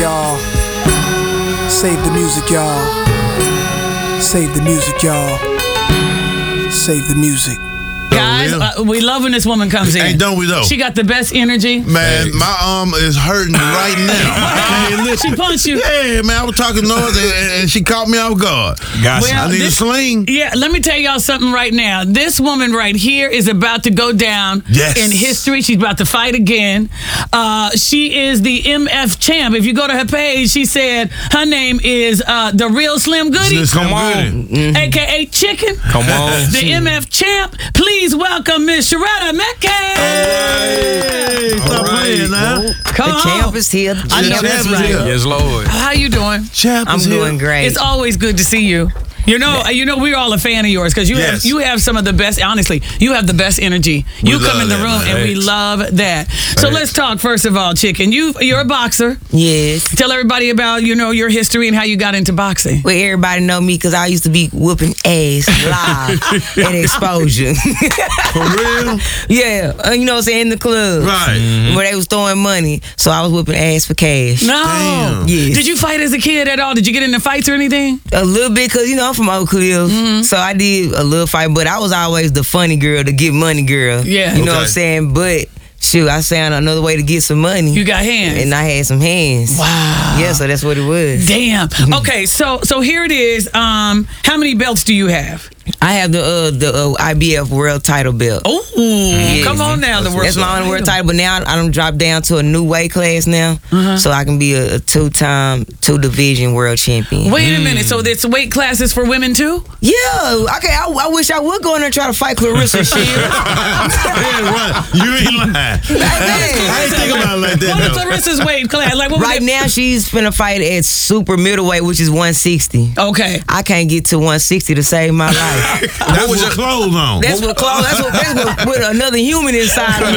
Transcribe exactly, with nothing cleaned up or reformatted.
y'all. Save the music, y'all. Save the music, y'all. Save the music. Guys, uh, we love when this woman comes in. Hey, don't we though? She got the best energy. Man, hey. My arm is hurting right now. Hey, she punched you. Yeah, man, I was talking noise and, and she caught me off guard. Gotcha. Well, I need this, a sling. Yeah, let me tell y'all something right now. This woman right here is about to go down yes. in history. She's about to fight again. Uh, she is the M F champ. If you go to her page, she said her name is uh, the Real Slim Goody. Come on. Mm-hmm. A K A Chicken. Come on. The M F champ. Please welcome Miss Sharetta Metcalf. Hey, stop playing now. Come the on. champ is here. The I know champ that's is right. here. Yes, Lord. How you doing? Champ I'm is doing here. great. It's always good to see you. You know, you know, we're all a fan of yours because you yes. have you have some of the best. Honestly, you have the best energy. You we come in the that, room man. and Thanks. we love that. So Thanks. let's talk first of all, Chicken. You you're a boxer. Yes. Tell everybody about you know your history and how you got into boxing. Well, everybody know me because I used to be whooping ass live at Exposure. For real? Yeah, uh, you know what I'm saying, in the club. Right. Mm-hmm. Where they was throwing money, so I was whooping ass for cash. No. Damn. Yes. Did you fight as a kid at all? Did you get into fights or anything? A little bit, because, you know, I'm from Oak Cliff, mm-hmm. so I did a little fight, but I was always the funny girl, the get money girl. Yeah. You know Okay. what I'm saying? But, shoot, I found another way to get some money. You got hands. And I had some hands. Wow. Yeah, so that's what it was. Damn. Okay, so so here it is. Um, how many belts do you have? I have the uh, the uh, I B F world title belt. Oh, Yes. come on now, the world. That's my only world title, but now I don't drop down to a new weight class now, Uh-huh. so I can be a, a two-time, two-division world champion. Wait a minute. So there's weight classes for women too? Yeah, okay. I, I wish I would go in there and try to fight Clarissa Shields. Yeah, right. You ain't lying. I ain't think about it like that. What is though. Clarissa's weight class? Like what? Right now, she's finna fight at super middleweight, which is one sixty. Okay. I can't get to one sixty to save my life. That was your clothes on. That's what clothes. That's what. That's what with another human inside of